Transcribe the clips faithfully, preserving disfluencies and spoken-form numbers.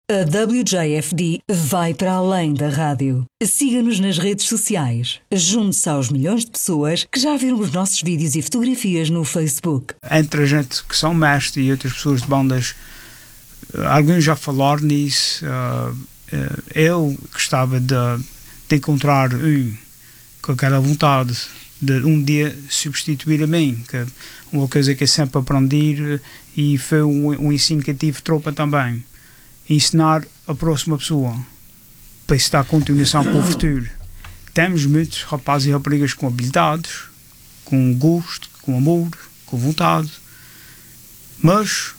A W J F D vai para além da rádio. Siga-nos nas redes sociais. Junte-se aos milhões de pessoas que já viram os nossos vídeos e fotografias no Facebook. Entre a gente que são mestres e outras pessoas de bandas, alguns já falaram nisso. Uh, uh, eu gostava de, de encontrar um com aquela vontade de um dia substituir a mim, que é uma coisa que eu sempre aprendi e foi um, um ensino que eu tive tropa também. Ensinar a próxima pessoa para isso dar continuação para o futuro. Temos muitos rapazes e raparigas com habilidades, com gosto, com amor, com vontade, mas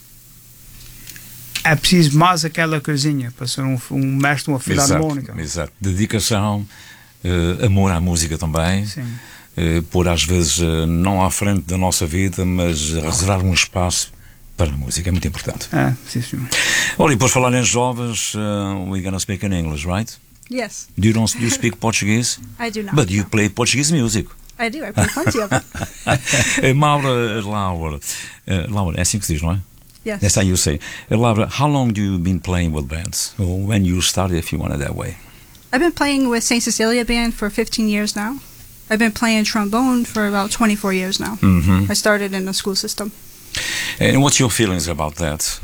é preciso mais aquela coisinha para ser um, um mestre, uma filarmónica. Exato, exato. Dedicação, uh, amor à música também. Sim. Uh, por às vezes uh, não à frente da nossa vida, mas reservar um espaço para a música é muito importante. É, sim, sim. Olha, e por falar em jovens, uh, we're gonna speak in English, right? Yes. Do you, don't, do you speak Portuguese? I do not. But you play Portuguese music. I do, I play plenty of it. uh, Maura, Laura, uh, Laura, é assim que se diz, não é? Yes. That's how you say. Uh, Laura, how long do you been playing with bands? Or when you started, if you want it that way? I've been playing with Saint Cecilia Band for fifteen years now. I've been playing trombone for about twenty-four years now. Mm-hmm. I started in the school system. And what's your feelings about that?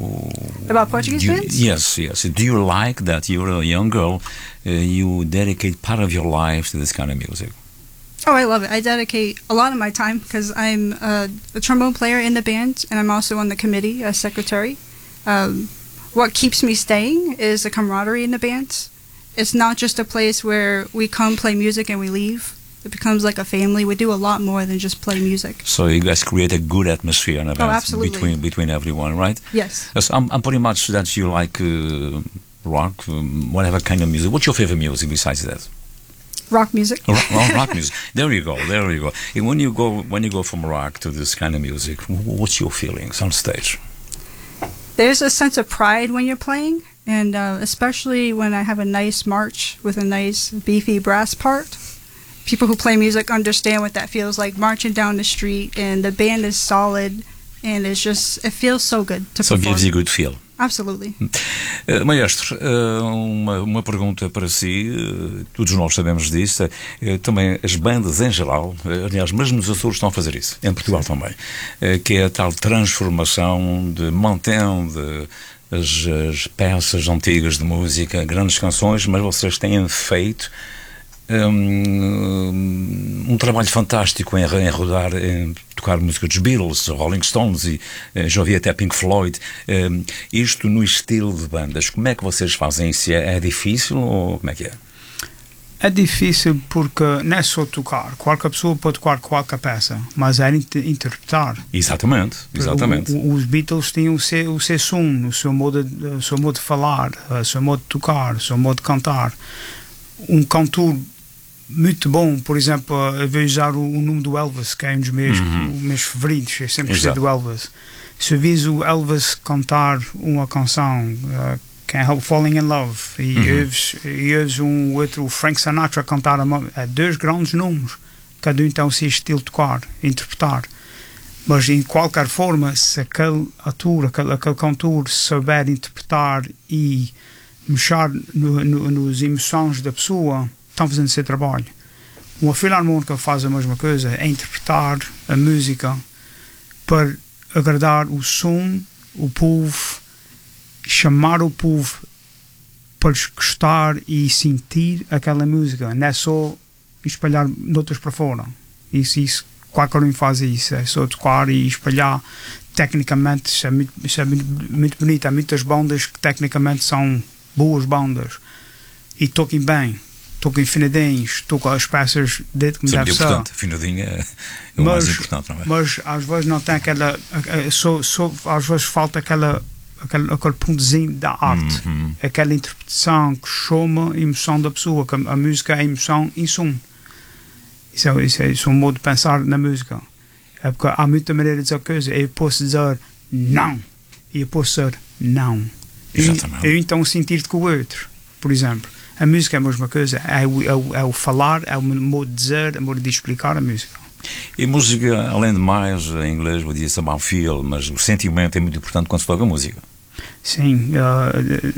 About Portuguese you, bands? Yes, yes. Do you like that you're a young girl, uh, you dedicate part of your life to this kind of music? Oh, I love it. I dedicate a lot of my time because I'm a, a trombone player in the band and I'm also on the committee as secretary. Um, what keeps me staying is the camaraderie in the band. It's not just a place where we come play music and we leave. It becomes like a family. We do a lot more than just play music. So you guys create a good atmosphere in a band Oh, absolutely. between between everyone, right? Yes. Yes, I'm, I'm pretty much that you like uh, rock, um, whatever kind of music. What's your favorite music besides that? Rock music. Rock, rock, rock music. There you go. There you go. And when you go when you go from rock to this kind of music, what's your feelings on stage? There's a sense of pride when you're playing, and uh, especially when I have a nice march with a nice beefy brass part. People who play music understand what that feels like, marching down the street and the band is solid and it's just, it feels so good to so perform. So it gives you a good feel. Absolutely. Uh, maestro, uh, uma, uma pergunta para si, uh, todos nós sabemos disso, uh, também as bandas em geral, uh, aliás, mesmo nos Açores estão a fazer isso, em Portugal também, uh, que é a tal transformação de mantendo as, as peças antigas de música, grandes canções, mas vocês têm feito Um, um trabalho fantástico em, em rodar, em tocar música dos Beatles, Rolling Stones e eh, já ouvi até Pink Floyd. Um, isto no estilo de bandas, como é que vocês fazem isso? É, é difícil ou como é que é? É difícil porque não é só tocar. Qualquer pessoa pode tocar qualquer peça, mas é inter interpretar. Exatamente, exatamente. O, o, os Beatles tinham o seu, o seu som, o seu, modo de, o seu modo de falar, o seu modo de tocar, o seu modo de cantar. Um cantor muito bom, por exemplo, eu vou usar o, o nome do Elvis, que é um dos meus, uhum. meus favoritos. Eu sempre gostei do Elvis. Se eu vis o Elvis cantar uma canção, uh, Can't Help Falling in Love, e uhum. ouves, e ouves um outro Frank Sinatra cantar, é dois grandes nomes, cada um tem o seu estilo de tocar, interpretar. Mas em qualquer forma, se aquele ator, aquele, aquele cantor souber interpretar e mexer no, no, nos emoções da pessoa, estão fazendo o seu trabalho. Uma filarmónica faz a mesma coisa, é interpretar a música para agradar o som, o povo, chamar o povo para gostar e sentir aquela música, não é só espalhar notas para fora. Isso, isso, qualquer um faz isso, é só tocar e espalhar tecnicamente. Isso é muito, isso é muito, muito bonito. Há muitas bandas que tecnicamente são boas bandas e toquem bem, toquem afinadinhos, tocam as peças dentro como deve ser. Afinadinho é, é o mas, mais importante, não é? Mas às vezes não tem aquela, só, só, às vezes falta aquela, aquele, aquele pontozinho da arte, uhum. aquela interpretação que chama a emoção da pessoa, que a música é emoção em som. Isso é, isso, é, isso é um modo de pensar na música. É porque há muita maneira de dizer coisa. Eu posso dizer não e eu posso dizer não. Exatamente. Eu então sentir-te com o outro, por exemplo. A música é a mesma coisa, é o, é o, é o falar, é o modo de dizer, é o modo de explicar a música. E música, além de mais, em inglês eu disse about feel, mas o sentimento é muito importante quando se toca música. Sim, uh,